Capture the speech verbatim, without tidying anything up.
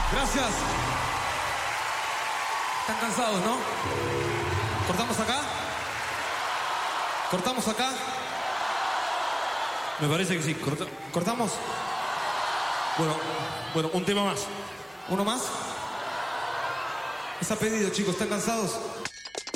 Gracias. ¿Están cansados, no? ¿Cortamos acá? ¿Cortamos acá? Me parece que sí. Corta- ¿Cortamos? Bueno, bueno, un tema más. ¿Uno más? Es a pedido, chicos. ¿Están cansados?